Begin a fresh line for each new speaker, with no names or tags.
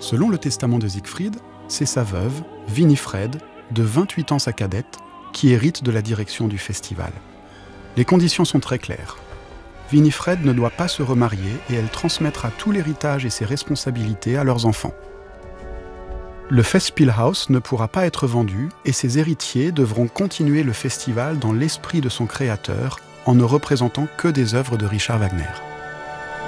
Selon le testament de Siegfried, c'est sa veuve, Winifred, de 28 ans sa cadette, qui hérite de la direction du festival. Les conditions sont très claires. Winifred ne doit pas se remarier et elle transmettra tout l'héritage et ses responsabilités à leurs enfants. Le Festspielhaus ne pourra pas être vendu et ses héritiers devront continuer le festival dans l'esprit de son créateur en ne représentant que des œuvres de Richard Wagner.